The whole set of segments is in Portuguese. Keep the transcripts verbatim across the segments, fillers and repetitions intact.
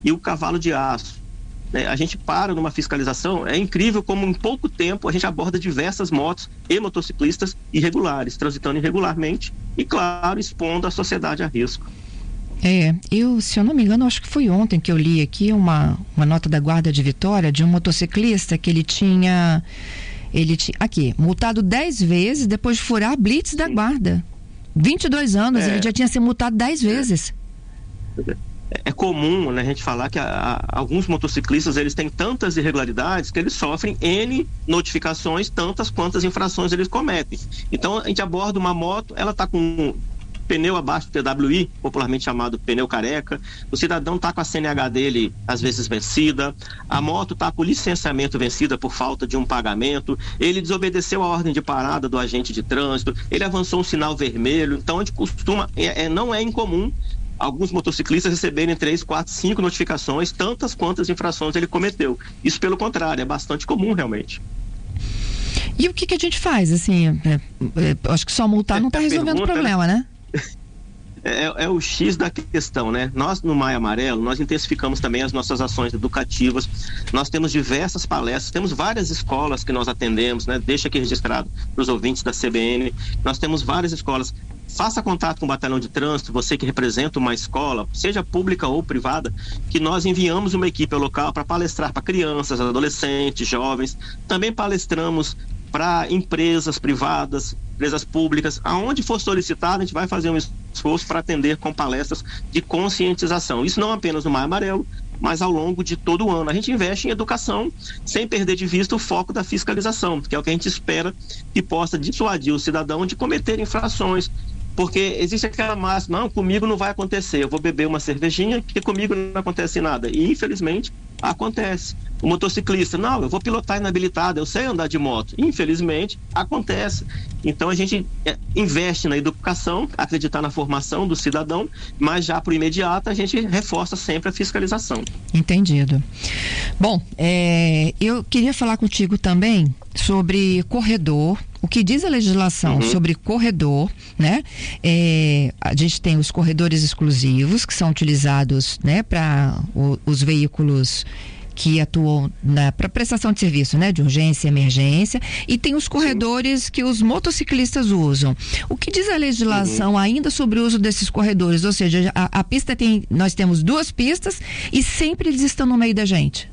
e o cavalo de aço. É, a gente para numa fiscalização, é incrível como em pouco tempo a gente aborda diversas motos e motociclistas irregulares, transitando irregularmente e, claro, expondo a sociedade a risco. É, eu, se eu não me engano, acho que foi ontem que eu li aqui uma, uma nota da Guarda de Vitória de um motociclista que ele tinha, ele tinha, aqui, multado dez vezes depois de furar a blitz da Guarda. vinte e dois anos, é, ele já tinha sido multado dez vezes. É. É comum, né, a gente falar que a, a, alguns motociclistas eles têm tantas irregularidades que eles sofrem N notificações, tantas quantas infrações eles cometem. Então a gente aborda uma moto, ela está com um pneu abaixo do P W I, popularmente chamado pneu careca, o cidadão está com a C N H dele às vezes vencida, a moto está com o licenciamento vencida por falta de um pagamento, ele desobedeceu a ordem de parada do agente de trânsito, ele avançou um sinal vermelho. Então a gente costuma, é, é, não é incomum alguns motociclistas receberem três, quatro, cinco notificações, tantas quantas infrações ele cometeu. Isso, pelo contrário, é bastante comum realmente. E o que que a gente faz, assim, é, é, acho que só multar não está resolvendo o problema, né? É, é o X da questão, né? Nós, no Maio Amarelo, nós intensificamos também as nossas ações educativas, nós temos diversas palestras, temos várias escolas que nós atendemos, né? Deixa aqui registrado para os ouvintes da C B N, nós temos várias escolas. Faça contato com o batalhão de trânsito, você que representa uma escola, seja pública ou privada, que nós enviamos uma equipe ao local para palestrar para crianças, adolescentes, jovens. Também palestramos para empresas privadas, empresas públicas, aonde for solicitado, a gente vai fazer um esforço para atender com palestras de conscientização. Isso não apenas no Maio Amarelo, mas ao longo de todo o ano. A gente investe em educação sem perder de vista o foco da fiscalização, que é o que a gente espera que possa dissuadir o cidadão de cometer infrações. Porque existe aquela máxima, não, comigo não vai acontecer, eu vou beber uma cervejinha que comigo não acontece nada. E infelizmente acontece. O motociclista, não, eu vou pilotar inabilitado, eu sei andar de moto. Infelizmente acontece. Então a gente é, investe na educação, acreditar na formação do cidadão, mas já para o imediato a gente reforça sempre a fiscalização. Entendido. Bom, é, eu queria falar contigo também sobre corredor. O que diz a legislação uhum. sobre corredor, né? É, a gente tem os corredores exclusivos que são utilizados, né, para os veículos que atuam para prestação de serviço, né, de urgência e emergência, e tem os corredores Sim. que os motociclistas usam. O que diz a legislação uhum. ainda sobre o uso desses corredores? Ou seja, a, a pista tem, nós temos duas pistas e sempre eles estão no meio da gente.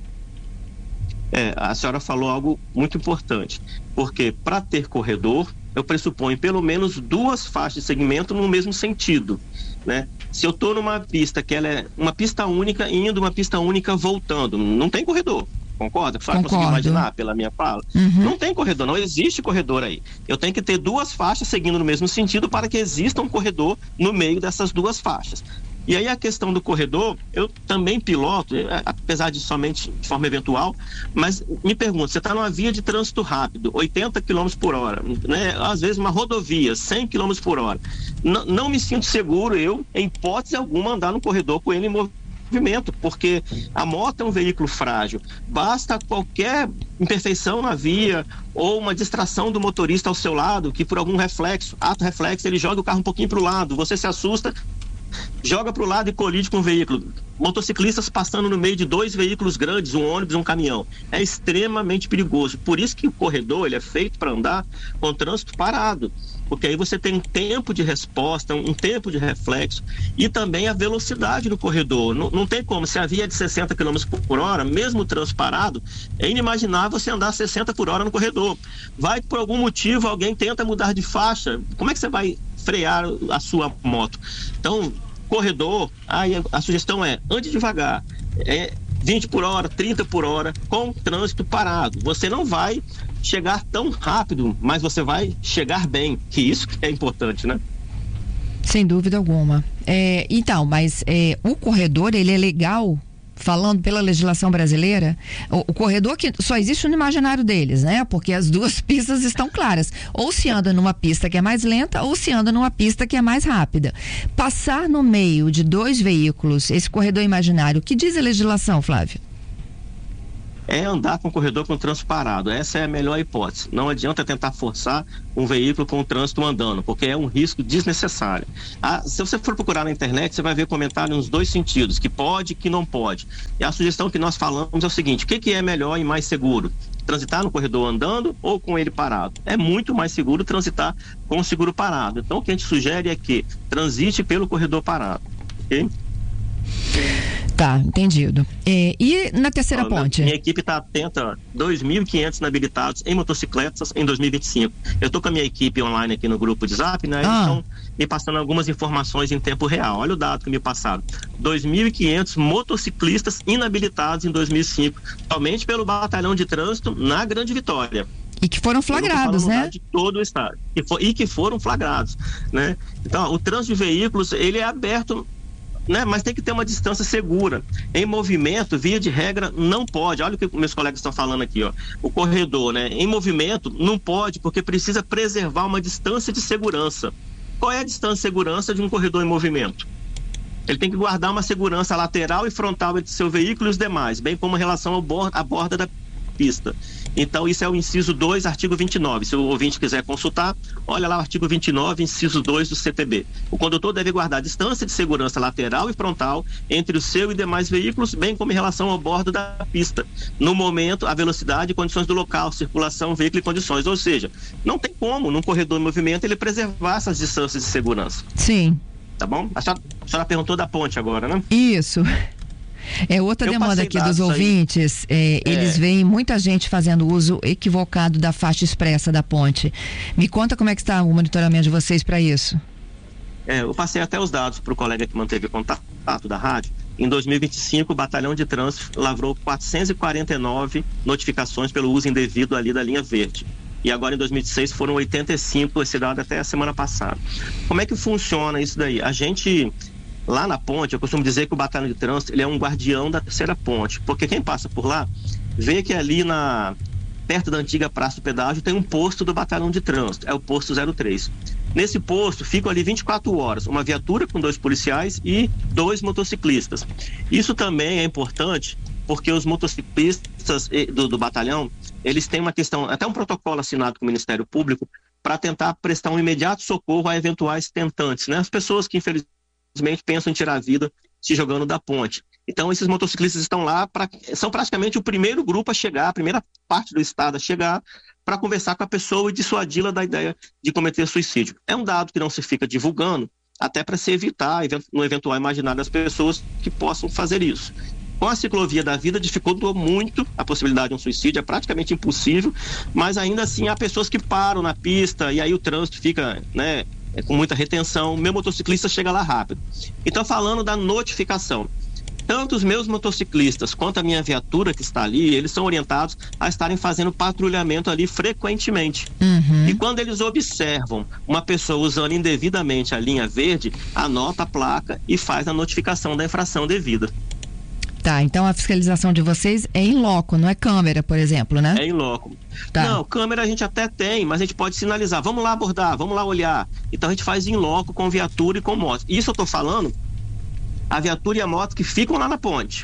É, a senhora falou algo muito importante, porque para ter corredor, eu pressuponho pelo menos duas faixas de segmento no mesmo sentido, né? Se eu estou numa pista que ela é uma pista única, indo uma pista única voltando, não tem corredor, concorda? A senhora conseguiu imaginar pela minha fala? Uhum. Não tem corredor, não existe corredor aí. Eu tenho que ter duas faixas seguindo no mesmo sentido para que exista um corredor no meio dessas duas faixas. E aí a questão do corredor, eu também piloto, apesar de somente de forma eventual, mas me pergunto, você está numa via de trânsito rápido, oitenta quilômetros por hora, né? Às vezes uma rodovia, cem quilômetros por hora. N- não me sinto seguro, eu, em hipótese alguma, andar no corredor com ele em movimento, porque a moto é um veículo frágil. Basta qualquer imperfeição na via ou uma distração do motorista ao seu lado, que por algum reflexo, ato reflexo, ele joga o carro um pouquinho para o lado, você se assusta, joga para o lado e colide com o veículo. Motociclistas passando no meio de dois veículos grandes, um ônibus e um caminhão. É extremamente perigoso. Por isso que o corredor ele é feito para andar com o trânsito parado. Porque aí você tem um tempo de resposta, um tempo de reflexo e também a velocidade no corredor. Não, não tem como, se a via é de sessenta quilômetros por hora, mesmo o trânsito parado, é inimaginável você andar sessenta por hora no corredor. Vai que por algum motivo alguém tenta mudar de faixa, como é que você vai frear a sua moto? Então, corredor, aí a sugestão é, ande devagar, é vinte por hora, trinta por hora, com trânsito parado. Você não vai chegar tão rápido, mas você vai chegar bem, que isso é importante, né? Sem dúvida alguma. É, então, mas é, o corredor, ele é legal, falando pela legislação brasileira, o, o corredor que só existe no imaginário deles, né? Porque as duas pistas estão claras. Ou se anda numa pista que é mais lenta, ou se anda numa pista que é mais rápida. Passar no meio de dois veículos, esse corredor imaginário, o que diz a legislação, Flávio? é andar com o corredor com o trânsito parado. Essa é a melhor hipótese. Não adianta tentar forçar um veículo com o trânsito andando, porque é um risco desnecessário. Ah, se você for procurar na internet, você vai ver comentário nos dois sentidos, que pode e que não pode. E a sugestão que nós falamos é o seguinte: o que, que é melhor e mais seguro? Transitar no corredor andando ou com ele parado? É muito mais seguro transitar com o seguro parado. Então, o que a gente sugere é que transite pelo corredor parado. Ok? Tá, entendido. É, e na terceira Ó, ponte? Minha equipe está atenta, dois mil e quinhentos inabilitados em motocicletas em dois mil e vinte e cinco. Eu estou com a minha equipe online aqui no grupo de Zap, né? Eles Ah. estão me passando algumas informações em tempo real. Olha o dado que me passaram: dois mil e quinhentos motociclistas inabilitados em dois mil e cinco, somente pelo batalhão de trânsito na Grande Vitória. E que foram flagrados, né? De todo o estado. E, for, e que foram flagrados, né? Então, ó, o trânsito de veículos, ele é aberto, né? Mas tem que ter uma distância segura. Em movimento, via de regra, não pode. Olha o que meus colegas estão falando aqui, ó. O corredor, né? Em movimento, não pode, porque precisa preservar uma distância de segurança. Qual é a distância de segurança de um corredor em movimento? Ele tem que guardar uma segurança lateral e frontal entre seu veículo e os demais, bem como em relação ao borda, à borda da pista. Então, isso é o inciso dois, artigo vinte e nove. Se o ouvinte quiser consultar, olha lá o artigo vinte e nove, inciso dois do C T B. O condutor deve guardar distância de segurança lateral e frontal entre o seu e demais veículos, bem como em relação ao bordo da pista. No momento, a velocidade e condições do local, circulação, veículo e condições. Ou seja, não tem como, num corredor em movimento, ele preservar essas distâncias de segurança. Sim. Tá bom? A senhora, a senhora perguntou da ponte agora, né? Isso. É outra Eu demanda aqui dos ouvintes, é, é. Eles veem muita gente fazendo uso equivocado da faixa expressa da ponte. Me conta como é que está o monitoramento de vocês para isso. É, eu passei até os dados para o colega que manteve contato da rádio. Em dois mil e vinte e cinco, o Batalhão de Trânsito lavrou quatrocentas e quarenta e nove notificações pelo uso indevido ali da linha verde. E agora em dois mil e dezesseis foram oitenta e cinco, esse dado até a semana passada. Como é que funciona isso daí? A gente... Lá na ponte, eu costumo dizer que o batalhão de trânsito ele é um guardião da terceira ponte, porque quem passa por lá vê que ali na, perto da antiga Praça do Pedágio tem um posto do batalhão de trânsito, é o posto zero três. Nesse posto ficam ali vinte e quatro horas, uma viatura com dois policiais e dois motociclistas. Isso também é importante porque os motociclistas do, do batalhão, eles têm uma questão, até um protocolo assinado com o Ministério Público para tentar prestar um imediato socorro a eventuais tentantes, né? As pessoas que infelizmente pensam em tirar a vida se jogando da ponte. Então, esses motociclistas estão lá, pra, são praticamente o primeiro grupo a chegar, a primeira parte do estado a chegar, para conversar com a pessoa e dissuadi-la da ideia de cometer suicídio. É um dado que não se fica divulgando, até para se evitar, no eventual imaginário das pessoas que possam fazer isso. Com a ciclovia da vida, dificultou muito a possibilidade de um suicídio, é praticamente impossível, mas ainda assim há pessoas que param na pista e aí o trânsito fica, né, É com muita retenção, meu motociclista chega lá rápido. Então, falando da notificação, tanto os meus motociclistas quanto a minha viatura que está ali, eles são orientados a estarem fazendo patrulhamento ali frequentemente. Uhum. E quando eles observam uma pessoa usando indevidamente a linha verde, anota a placa e faz a notificação da infração devida. Tá, então a fiscalização de vocês é em loco, não é câmera, por exemplo, né? É em loco. Tá. Não, câmera a gente até tem, mas a gente pode sinalizar, vamos lá abordar, vamos lá olhar. Então a gente faz em loco com viatura e com moto. Isso eu tô falando, a viatura e a moto que ficam lá na ponte.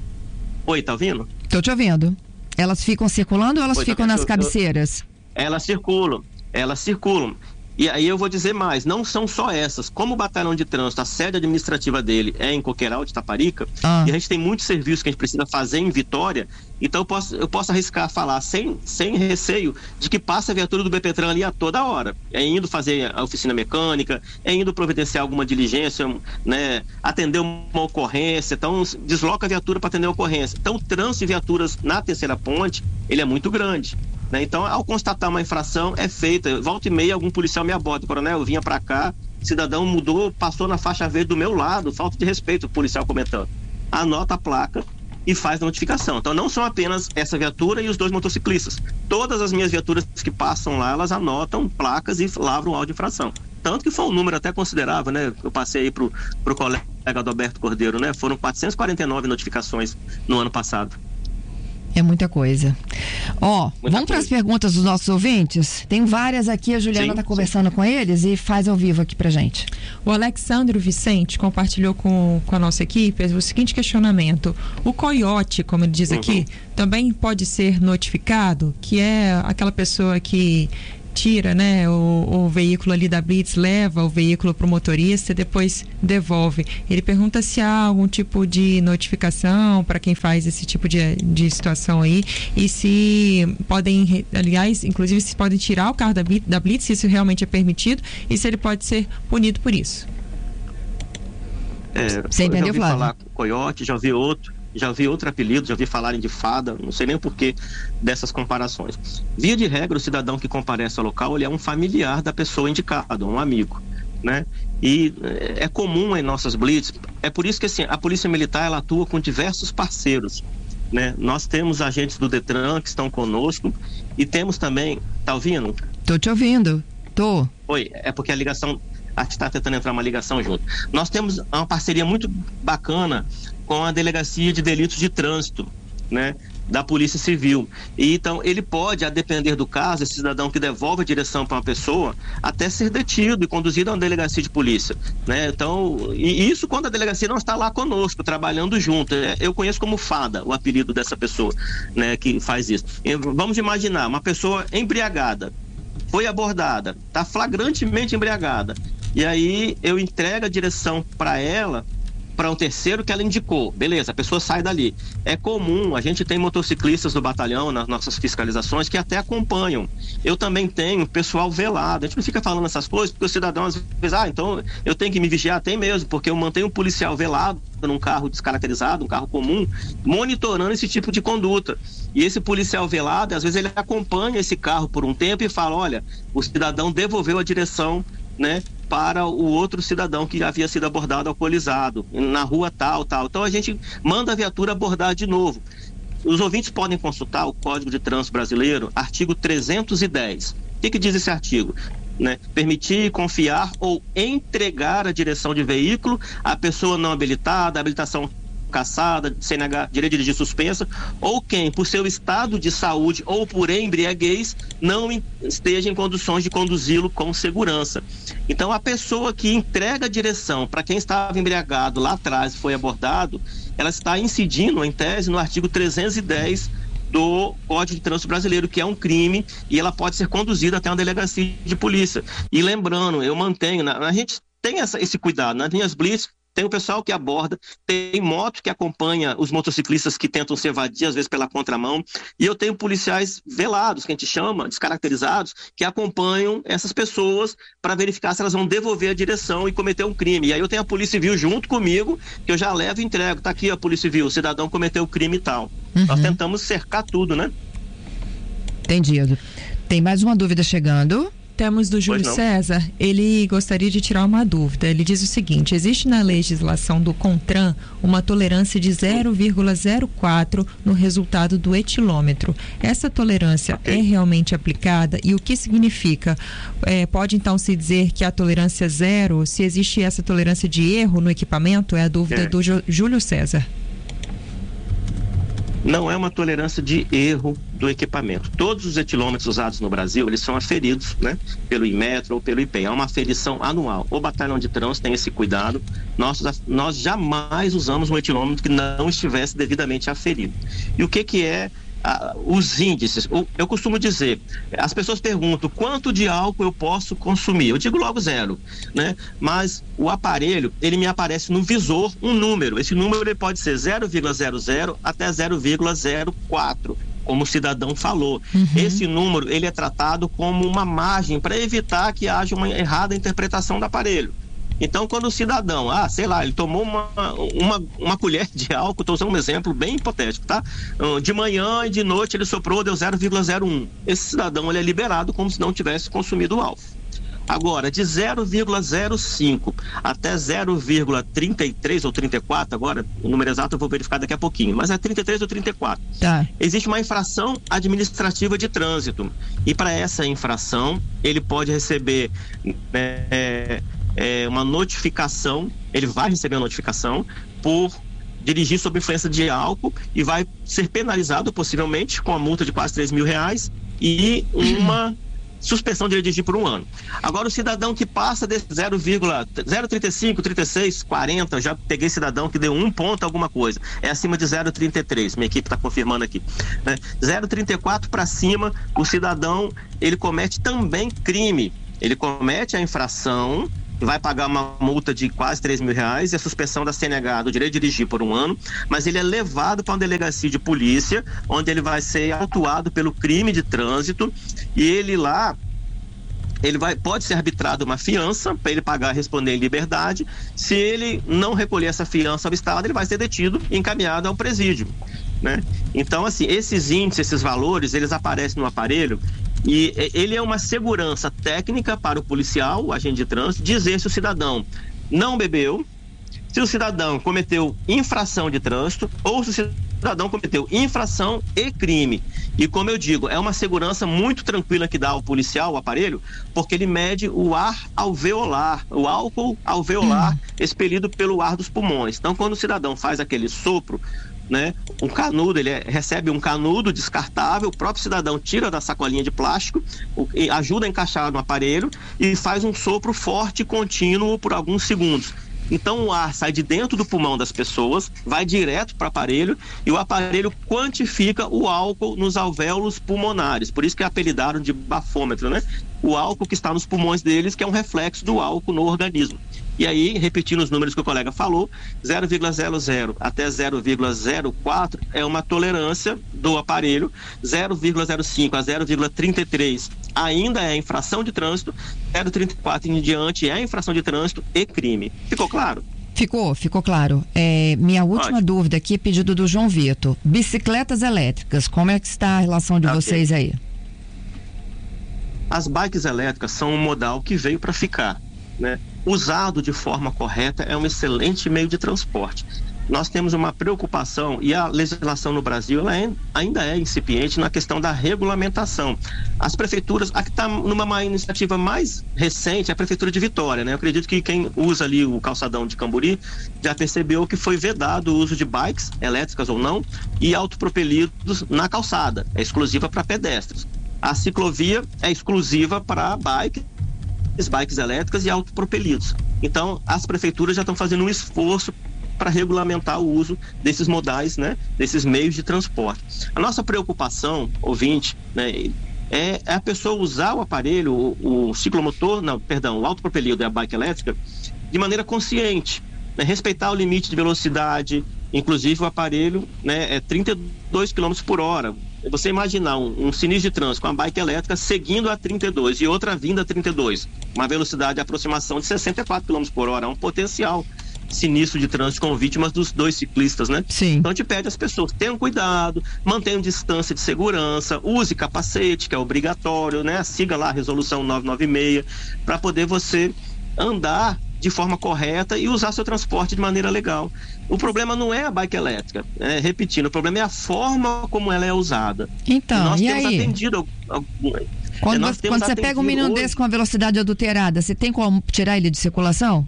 Oi, tá ouvindo? Tô te ouvindo. Elas ficam circulando ou elas Oi, ficam tá, nas eu, cabeceiras? Eu, elas circulam, elas circulam. E aí eu vou dizer mais, não são só essas. Como o batalhão de trânsito, a sede administrativa dele é em Coqueiral de Itaparica, ah. e a gente tem muitos serviços que a gente precisa fazer em Vitória, então eu posso, eu posso arriscar falar sem, sem receio de que passa a viatura do BPTran ali a toda hora. É indo fazer a oficina mecânica, é indo providenciar alguma diligência, né, atender uma ocorrência, então desloca a viatura para atender a ocorrência. Então o trânsito de viaturas na terceira ponte, ele é muito grande. Né? Então, ao constatar uma infração, é feita. Volta e meia, algum policial me aborda. Coronel, eu vinha pra cá, cidadão mudou, passou na faixa verde do meu lado, falta de respeito, o policial comentando. Anota a placa e faz a notificação. Então, não são apenas essa viatura e os dois motociclistas. Todas as minhas viaturas que passam lá, elas anotam placas e lavram áudio de infração. Tanto que foi um número até considerável, né? Eu passei aí pro, pro colega Adalberto Cordeiro, né? Foram quatrocentas e quarenta e nove notificações no ano passado. É muita coisa. Ó, oh, vamos para as perguntas dos nossos ouvintes? Tem várias aqui, a Juliana está conversando com eles e faz ao vivo aqui pra gente. O Alexandro Vicente compartilhou com, com a nossa equipe o seguinte questionamento: o coiote, como ele diz aqui, uhum. também pode ser notificado, que é aquela pessoa que tira, né, o, o veículo ali da Blitz, leva o veículo para o motorista e depois devolve. Ele pergunta se há algum tipo de notificação para quem faz esse tipo de, de situação aí, e se podem, aliás, inclusive se podem tirar o carro da, da Blitz, se isso realmente é permitido, e se ele pode ser punido por isso. É, Você entendeu, já ouvi Flávio? falar com coiote, já vi outro. Já vi outro apelido, já vi falarem de fada, não sei nem o porquê dessas comparações. Via de regra, o cidadão que comparece ao local, ele é um familiar da pessoa indicada, um amigo, né? E é comum em nossas blitz, é por isso que assim, a Polícia Militar, ela atua com diversos parceiros, né? Nós temos agentes do Detran que estão conosco e temos também, tá ouvindo? Tô te ouvindo, tô. Oi, é porque a ligação, a gente está tentando entrar uma ligação junto. Nós temos uma parceria muito bacana com a Delegacia de Delitos de Trânsito, né, da Polícia Civil. E então ele pode, a depender do caso, esse cidadão que devolve a direção para uma pessoa, até ser detido e conduzido a uma delegacia de polícia, né? Então, e isso quando a delegacia não está lá conosco, trabalhando junto. Eu conheço como fada o apelido dessa pessoa, né, que faz isso. E vamos imaginar uma pessoa embriagada, foi abordada, está flagrantemente embriagada, e aí eu entrego a direção para ela, para um terceiro que ela indicou, beleza, a pessoa sai dali. É comum, a gente tem motociclistas do batalhão nas nossas fiscalizações que até acompanham. Eu também tenho pessoal velado, a gente não fica falando essas coisas porque o cidadão às vezes, ah, então eu tenho que me vigiar, tem mesmo, porque eu mantenho um policial velado num carro descaracterizado, um carro comum, monitorando esse tipo de conduta. E esse policial velado, às vezes ele acompanha esse carro por um tempo e fala, olha, o cidadão devolveu a direção, né, para o outro cidadão que havia sido abordado alcoolizado, na rua tal, tal. Então a gente manda a viatura abordar de novo. Os ouvintes podem consultar o Código de Trânsito Brasileiro, artigo trezentos e dez. O que que diz esse artigo? Né? Permitir, confiar ou entregar a direção de veículo à pessoa não habilitada, habilitação cassada, C N H, direito de dirigir suspensa, ou quem, por seu estado de saúde ou por embriaguez, não esteja em condições de conduzi-lo com segurança. Então, a pessoa que entrega a direção para quem estava embriagado lá atrás e foi abordado, ela está incidindo, em tese, no artigo trezentos e dez do Código de Trânsito Brasileiro, que é um crime, e ela pode ser conduzida até uma delegacia de polícia. E lembrando, eu mantenho, na, a gente tem essa, esse cuidado, nas minhas blitz, tem o pessoal que aborda, tem moto que acompanha os motociclistas que tentam se evadir, às vezes pela contramão, e eu tenho policiais velados, que a gente chama, descaracterizados, que acompanham essas pessoas para verificar se elas vão devolver a direção e cometer um crime. E aí eu tenho a Polícia Civil junto comigo, que eu já levo e entrego. Tá aqui a Polícia Civil, o cidadão cometeu o crime e tal. Uhum. Nós tentamos cercar tudo, né? Entendido. Tem mais uma dúvida chegando. Temos do Júlio César, ele gostaria de tirar uma dúvida. Ele diz o seguinte: existe na legislação do CONTRAN uma tolerância de zero vírgula zero quatro no resultado do etilômetro. Essa tolerância okay. é realmente aplicada e o que significa? É, pode então se dizer que a tolerância zero, se existe essa tolerância de erro no equipamento? É a dúvida é. do Júlio César. Não é uma tolerância de erro do equipamento. Todos os etilômetros usados no Brasil, eles são aferidos, né, pelo Inmetro ou pelo I P E M. É uma aferição anual. O Batalhão de Trânsito tem esse cuidado. Nós, nós jamais usamos um etilômetro que não estivesse devidamente aferido. E o que que é ah, os índices? Eu costumo dizer, as pessoas perguntam quanto de álcool eu posso consumir. Eu digo logo zero, né? Mas o aparelho, ele me aparece no visor um número. Esse número ele pode ser zero vírgula zero zero até zero vírgula zero quatro, como o cidadão falou. Uhum. Esse número, ele é tratado como uma margem para evitar que haja uma errada interpretação do aparelho. Então, quando o cidadão, ah, sei lá, ele tomou uma, uma, uma colher de álcool, estou usando um exemplo bem hipotético, tá? De manhã e de noite ele soprou, deu zero vírgula zero um. Esse cidadão, ele é liberado como se não tivesse consumido o álcool. Agora, de zero vírgula zero cinco até zero vírgula trinta e três ou trinta e quatro, agora, o número exato eu vou verificar daqui a pouquinho, mas é trinta e três ou trinta e quatro. Tá. Existe uma infração administrativa de trânsito. E para essa infração, ele pode receber é, é, uma notificação, ele vai receber uma notificação por dirigir sob influência de álcool e vai ser penalizado possivelmente com a multa de quase três mil reais e uma suspensão de dirigir por um ano. Agora, o cidadão que passa de zero vírgula zero trinta e cinco, trinta e seis, quarenta, já peguei cidadão que deu um ponto alguma coisa, é acima de zero vírgula trinta e três, minha equipe está confirmando aqui, né? zero vírgula trinta e quatro para cima, o cidadão, ele comete também crime, ele comete a infração, vai pagar uma multa de quase três mil reais e a suspensão da C N H do direito de dirigir por um ano, mas ele é levado para uma delegacia de polícia, onde ele vai ser autuado pelo crime de trânsito e ele lá, ele vai, pode ser arbitrado uma fiança para ele pagar e responder em liberdade. Se ele não recolher essa fiança ao Estado, ele vai ser detido e encaminhado ao presídio, né? Então, assim, esses índices, esses valores, eles aparecem no aparelho e ele é uma segurança técnica para o policial, o agente de trânsito, dizer se o cidadão não bebeu, se o cidadão cometeu infração de trânsito ou se o cidadão cometeu infração e crime. E como eu digo, é uma segurança muito tranquila que dá ao policial, o aparelho, porque ele mede o ar alveolar, o álcool alveolar hum. expelido pelo ar dos pulmões. Então, quando o cidadão faz aquele sopro, né, um canudo, ele é, recebe um canudo descartável, o próprio cidadão tira da sacolinha de plástico, o, e ajuda a encaixar no aparelho e faz um sopro forte e contínuo por alguns segundos. Então o ar sai de dentro do pulmão das pessoas, vai direto para o aparelho e o aparelho quantifica o álcool nos alvéolos pulmonares, por isso que apelidaram de bafômetro, né? O álcool que está nos pulmões deles, que é um reflexo do álcool no organismo. E aí, repetindo os números que o colega falou, zero vírgula zero zero até zero vírgula zero quatro é uma tolerância do aparelho, zero vírgula zero cinco a zero vírgula trinta e três ainda é infração de trânsito, zero vírgula trinta e quatro em diante é infração de trânsito e crime. Ficou claro? Ficou, ficou claro. É, minha última Pode. dúvida aqui, pedido do João Vitor. Bicicletas elétricas, como é que está a relação de okay. vocês aí? As bikes elétricas são um modal que veio para ficar, né? Usado de forma correta é um excelente meio de transporte. Nós temos uma preocupação e a legislação no Brasil ela é, ainda é incipiente na questão da regulamentação. As prefeituras, a que está numa iniciativa mais recente é a Prefeitura de Vitória, né? Eu acredito que quem usa ali o calçadão de Camburi já percebeu que foi vedado o uso de bikes, elétricas ou não, e autopropelidos na calçada, é exclusiva para pedestres. A ciclovia é exclusiva para bike, bikes elétricas e autopropelidos. Então, as prefeituras já estão fazendo um esforço para regulamentar o uso desses modais, né, desses meios de transporte. A nossa preocupação, ouvinte, né, é, é a pessoa usar o aparelho, o, o ciclomotor, não, perdão, o autopropelido e a bike elétrica de maneira consciente, né, respeitar o limite de velocidade, inclusive o aparelho, né, é trinta e dois quilômetros por hora. Você imaginar um, um sinistro de trânsito com a bike elétrica seguindo a trinta e dois e outra vindo a trinta e dois, uma velocidade de aproximação de sessenta e quatro quilômetros por hora, é um potencial sinistro de trânsito com vítimas dos dois ciclistas, né? Sim. Então a gente pede às pessoas, tenham cuidado, mantenham distância de segurança, use capacete, que é obrigatório, né? Siga lá a resolução novecentos e noventa e seis para poder você andar de forma correta e usar seu transporte de maneira legal. O problema não é a bike elétrica, né? Repetindo, o problema é a forma como ela é usada. Então, nós e temos aí? atendido algumas. Quando, você, quando você pega um menino hoje, desse com a velocidade adulterada, você tem como tirar ele de circulação?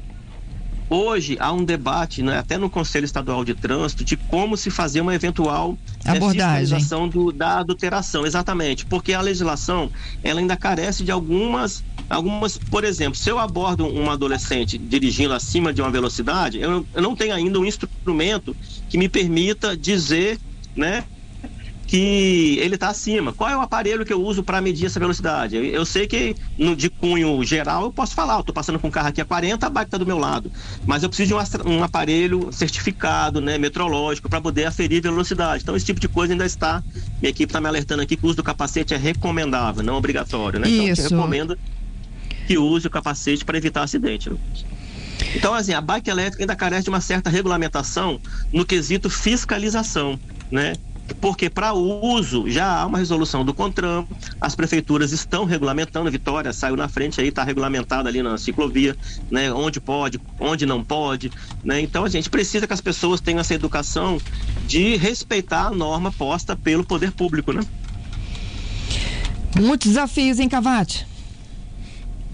Hoje há um debate, né, até no Conselho Estadual de Trânsito, de como se fazer uma eventual abordagem, fiscalização do, da adulteração, exatamente, porque a legislação ela ainda carece de algumas, algumas, por exemplo, se eu abordo um adolescente dirigindo acima de uma velocidade, eu, eu não tenho ainda um instrumento que me permita dizer, né, que ele está acima. Qual é o aparelho que eu uso para medir essa velocidade? Eu, eu sei que no, de cunho geral eu posso falar, eu estou passando com um carro aqui a quarenta, a bike está do meu lado, mas eu preciso de um, um aparelho certificado, né, metrológico, para poder aferir velocidade. Então esse tipo de coisa ainda está, minha equipe está me alertando aqui que o uso do capacete é recomendável, não obrigatório, né? Então a gente recomenda que use o capacete para evitar acidente, né? Então, assim, a bike elétrica ainda carece de uma certa regulamentação no quesito fiscalização, né? Porque para o uso já há uma resolução do CONTRAN, as prefeituras estão regulamentando, a Vitória saiu na frente aí, está regulamentado ali na ciclovia, né, onde pode, onde não pode, né? Então a gente precisa que as pessoas tenham essa educação de respeitar a norma posta pelo poder público, né? Muitos desafios, hein, Cavati?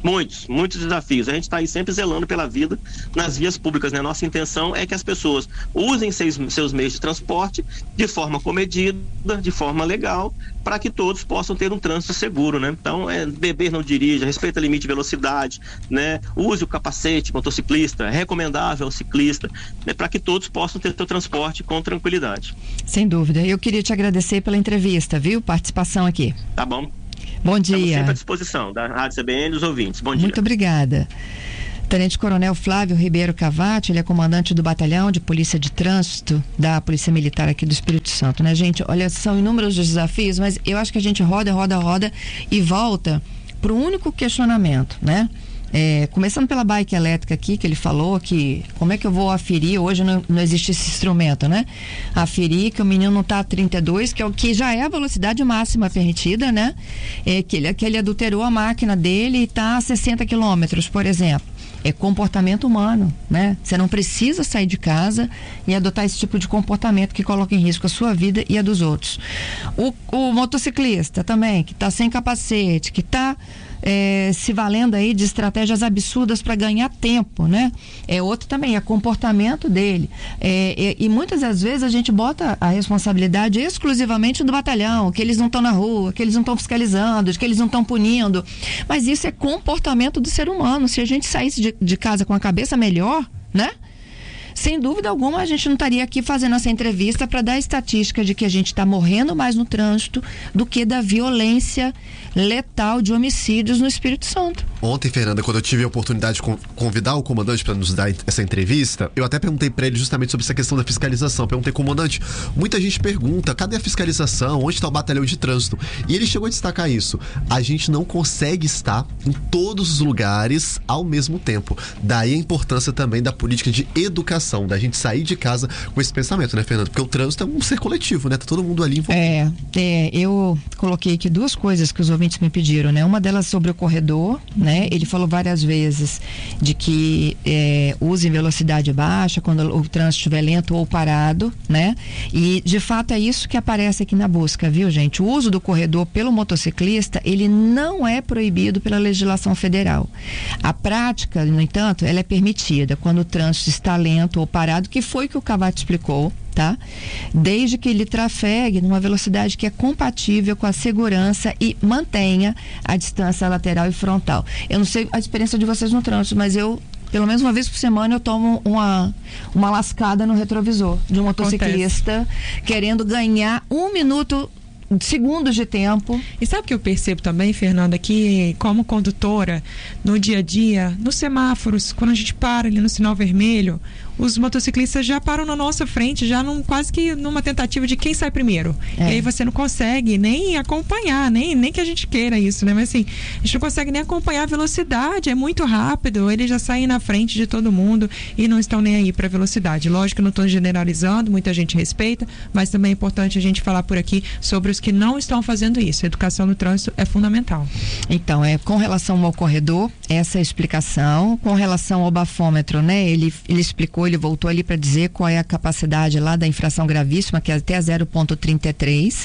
Muitos, muitos desafios. A gente está aí sempre zelando pela vida nas vias públicas, né? Nossa intenção é que as pessoas usem seus, seus meios de transporte de forma comedida, de forma legal, para que todos possam ter um trânsito seguro, né? Então, é, beber não dirija, respeita o limite de velocidade, né? Use o capacete, motociclista, é recomendável ao ciclista, né? Para que todos possam ter seu transporte com tranquilidade. Sem dúvida. Eu queria te agradecer pela entrevista, viu? Participação aqui. Tá bom. Bom dia. Estamos sempre à disposição da Rádio C B N e dos ouvintes. Bom dia. Muito obrigada. Tenente Coronel Flávio Ribeiro Cavati, ele é comandante do Batalhão de Polícia de Trânsito da Polícia Militar aqui do Espírito Santo, né, gente? Olha, são inúmeros os desafios, mas eu acho que a gente roda, roda, roda e volta para o único questionamento, né? É, começando pela bike elétrica aqui, que ele falou que como é que eu vou aferir, hoje não, não existe esse instrumento, né? Aferir que o menino não está a trinta e dois, que é o que já é a velocidade máxima permitida, né? É, que, ele, que ele adulterou a máquina dele e está a sessenta quilômetros, por exemplo. É comportamento humano, né? Você não precisa sair de casa e adotar esse tipo de comportamento que coloca em risco a sua vida e a dos outros. O, o motociclista também, que está sem capacete, que está É, se valendo aí de estratégias absurdas para ganhar tempo, né? É outro também, é comportamento dele. É, é, e muitas das vezes a gente bota a responsabilidade exclusivamente do batalhão, que eles não estão na rua, que eles não estão fiscalizando, que eles não estão punindo. Mas isso é comportamento do ser humano. Se a gente saísse de, de casa com a cabeça melhor, né? Sem dúvida alguma, a gente não estaria aqui fazendo essa entrevista para dar estatística de que a gente está morrendo mais no trânsito do que da violência letal de homicídios no Espírito Santo. Ontem, Fernanda, quando eu tive a oportunidade de convidar o comandante para nos dar essa entrevista, eu até perguntei para ele justamente sobre essa questão da fiscalização. Perguntei, comandante, muita gente pergunta, cadê a fiscalização? Onde está o batalhão de trânsito? E ele chegou a destacar isso. A gente não consegue estar em todos os lugares ao mesmo tempo. Daí a importância também da política de educação, da gente sair de casa com esse pensamento, né, Fernanda? Porque o trânsito é um ser coletivo, né? Tá todo mundo ali envolvido. É, é, eu coloquei aqui duas coisas que os ouvintes me pediram, né? Uma delas sobre o corredor, né? Ele falou várias vezes de que é, use velocidade baixa quando o trânsito estiver lento ou parado, né? E de fato é isso que aparece aqui na busca, viu, gente? O uso do corredor pelo motociclista, ele não é proibido pela legislação federal. A prática, no entanto, ela é permitida quando o trânsito está lento ou parado, que foi o que o Cavati explicou, tá? Desde que ele trafegue numa velocidade que é compatível com a segurança e mantenha a distância lateral e frontal. Eu não sei a experiência de vocês no trânsito, mas eu, pelo menos uma vez por semana, eu tomo uma, uma lascada no retrovisor de um motociclista Acontece. querendo ganhar um minuto segundos de tempo. E sabe o que eu percebo também, Fernanda, que como condutora, no dia a dia, nos semáforos, quando a gente para ali no sinal vermelho, os motociclistas já param na nossa frente, já num, quase que numa tentativa de quem sai primeiro. É. E aí você não consegue nem acompanhar, nem, nem que a gente queira isso, né? Mas assim, a gente não consegue nem acompanhar a velocidade, é muito rápido, eles já saem na frente de todo mundo e não estão nem aí para velocidade. Lógico que eu não estou generalizando, muita gente respeita, mas também é importante a gente falar por aqui sobre os que não estão fazendo isso. A educação no trânsito é fundamental. Então, é com relação ao corredor, essa é a explicação. Com relação ao bafômetro, né? Ele, ele explicou, ele voltou ali para dizer qual é a capacidade lá da infração gravíssima, que é até zero ponto trinta e três.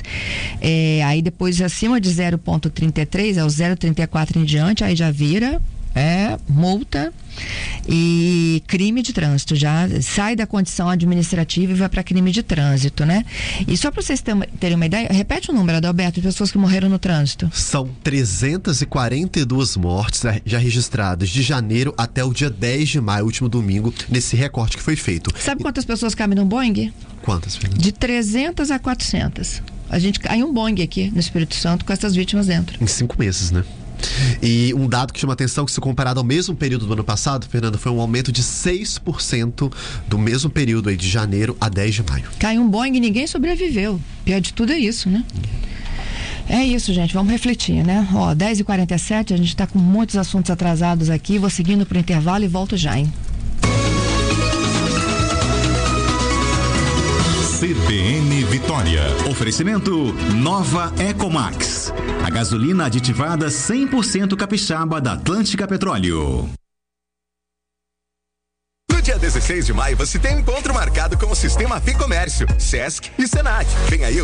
É, aí depois, acima de zero ponto trinta e três, é o zero ponto trinta e quatro em diante, aí já vira é multa e crime de trânsito, já sai da condição administrativa e vai para crime de trânsito, né? E só para vocês terem uma ideia, repete o número, Adalberto, de pessoas que morreram no trânsito. São trezentas e quarenta e duas mortes já registradas de janeiro até o dia dez de maio, último domingo, nesse recorte que foi feito. Sabe quantas pessoas cabem no Boeing? Quantas, Fernanda? De trezentas a quatrocentas. A gente caiu um Boeing aqui no Espírito Santo com essas vítimas dentro. Em cinco meses, né? E um dado que chama atenção, que se comparado ao mesmo período do ano passado, Fernanda, foi um aumento de seis por cento do mesmo período aí de janeiro a dez de maio. Caiu um Boeing e ninguém sobreviveu. Pior de tudo é isso, né? É isso, gente, vamos refletir, né? Ó, dez e quarenta e sete, a gente está com muitos assuntos atrasados aqui, vou seguindo pro intervalo e volto já, hein? C B N Vitória. Oferecimento Nova Ecomax. A gasolina aditivada cem por cento capixaba da Atlântica Petróleo. No dia dezesseis de maio você tem um encontro marcado com o Sistema Ficomércio, Sesc e Senat. Vem aí o